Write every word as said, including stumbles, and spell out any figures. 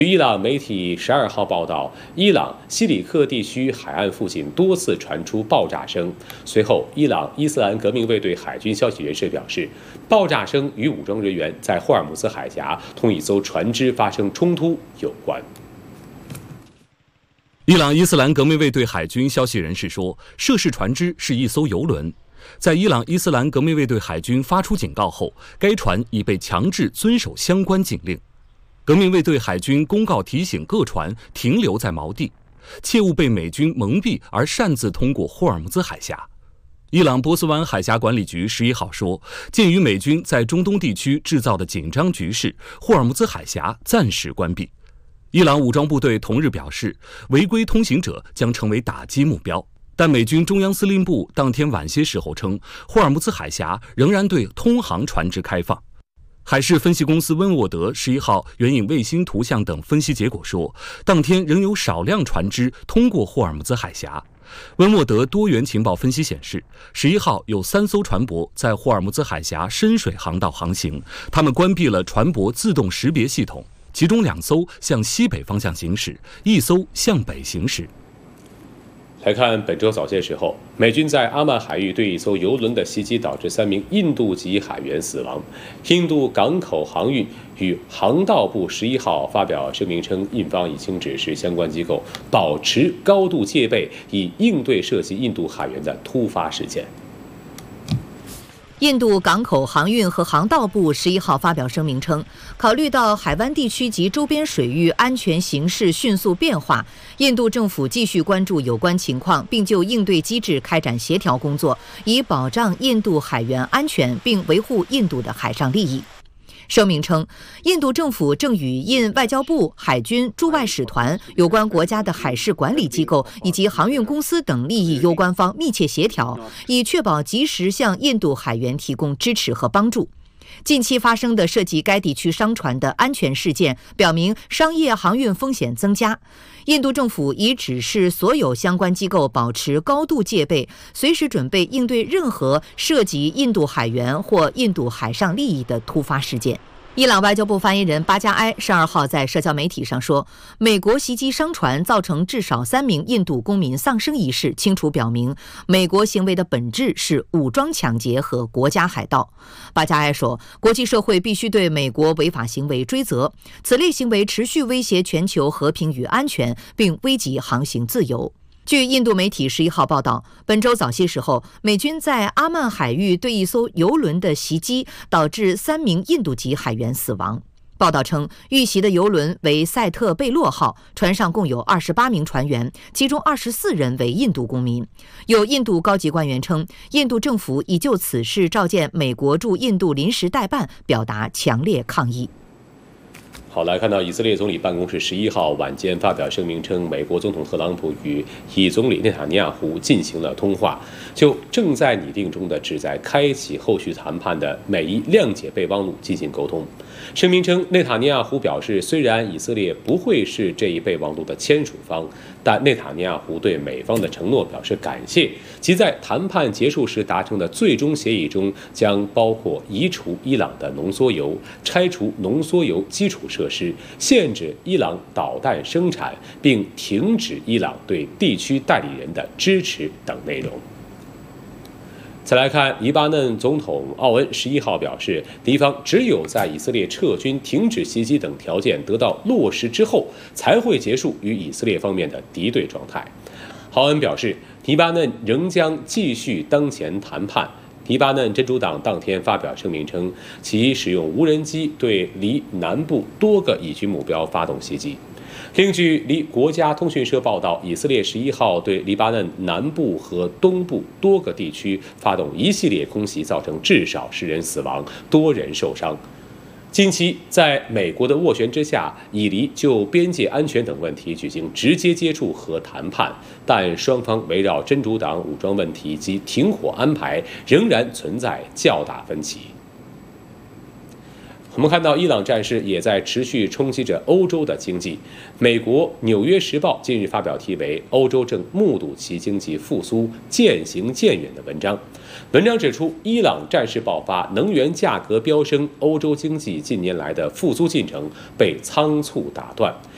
据伊朗媒体十二号报道，伊朗西里克地区海岸附近多次传出爆炸声。随后，伊朗伊斯兰革命卫队海军消息人士表示，爆炸声与武装人员在霍尔木兹海峡同一艘船只发生冲突有关。 伊朗伊斯兰革命卫队海军消息人士说，涉事船只是一艘油轮。在伊朗伊斯兰革命卫队海军发出警告后，该船已被强制遵守相关警令。革命卫队海军公告提醒各船停留在锚地，切勿被美军蒙蔽而擅自通过霍尔木兹海峡。伊朗波斯湾海峡管理局十一号说，鉴于美军在中东地区制造的紧张局势，霍尔木兹海峡暂时关闭。伊朗武装部队同日表示，违规通行者将成为打击目标。但美军中央司令部当天晚些时候称，霍尔木兹海峡仍然对通航船只开放。海事分析公司温沃德十一号援引卫星图像等分析结果说，当天仍有少量船只通过霍尔木兹海峡。温沃德多元情报分析显示，十一号有三艘船舶在霍尔木兹海峡深水航道航行，他们关闭了船舶自动识别系统，其中两艘向西北方向行驶，一艘向北行驶。 来看本周早些时候，美军在阿曼海域对一艘油轮的袭击，导致三名印度籍海员死亡。印度港口航运与航道部十一号发表声明称，印方已经指示相关机构保持高度戒备，以应对涉及印度海员的突发事件。 印度港口航运和航道部十一号发表声明称，考虑到海湾地区及周边水域安全形势迅速变化，印度政府继续关注有关情况，并就应对机制开展协调工作，以保障印度海员安全，并维护印度的海上利益。声明称，印度政府正与印外交部、海军、驻外使团、有关国家的海事管理机构以及航运公司等利益攸关方密切协调，以确保及时向印度海员提供支持和帮助。近期发生的涉及该地区商船的安全事件，表明商业航运风险增加。印度政府已指示所有相关机构保持高度戒备，随时准备应对任何涉及印度海员或印度海上利益的突发事件。伊朗外交部发言人巴加埃十二号在社交媒体上说，美国袭击商船造成至少三名印度公民丧生一事，清楚表明美国行为的本质是武装抢劫和国家海盗。巴加埃说，国际社会必须对美国违法行为追责，此类行为持续威胁全球和平与安全，并危及航行自由。据印度媒体十一号报道，本周早些时候，美军在阿曼海域对一艘油轮的袭击，导致三名印度籍海员死亡。报道称，遇袭的油轮为塞特贝洛号，船上共有二十八名船员，其中二十四人为印度公民。有印度高级官员称，印度政府已就此事召见美国驻印度临时代办，表达强烈抗议。 好，来看到以色列总理办公室十一号晚间发表声明称，美国总统特朗普与以总理内塔尼亚胡进行了通话，就正在拟定中的旨在开启后续谈判的美伊谅解备忘录进行沟通。声明称，内塔尼亚胡表示，虽然以色列不会是这一备忘录的签署方，但内塔尼亚胡对美方的承诺表示感谢，其在谈判结束时达成的最终协议中将包括移除伊朗的浓缩铀、拆除浓缩铀基础设施、限制伊朗导弹生产，并停止伊朗对地区代理人的支持等内容。再来看，黎巴嫩总统奥恩十一号表示，敌方只有在以色列撤军、停止袭击等条件得到落实之后，才会结束与以色列方面的敌对状态。奥恩表示，黎巴嫩仍将继续当前谈判。黎巴嫩真主党当天发表声明称，其使用无人机对黎南部多个以军目标发动袭击。另据黎国家通讯社报道，以色列十一号对黎巴嫩南部和东部多个地区发动一系列空袭，造成至少十人死亡，多人受伤。近期，在美国的斡旋之下，以黎就边界安全等问题举行直接接触和谈判，但双方围绕真主党武装问题及停火安排仍然存在较大分歧。我们看到，伊朗战事也在持续冲击着欧洲的经济。美国《纽约时报》近日发表题为《欧洲正目睹其经济复苏渐行渐远》的文章。文章指出，伊朗战事爆发，能源价格飙升，欧洲经济近年来的复苏进程被仓促打断。